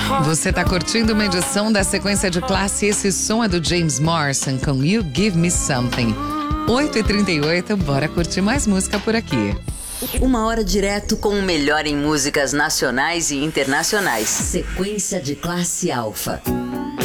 Você tá curtindo uma edição da sequência de classe. Esse som é do James Morrison com You Give Me Something. 8h38, bora curtir mais música por aqui. Uma hora direto com o melhor em músicas nacionais e internacionais. Sequência de classe Alfa.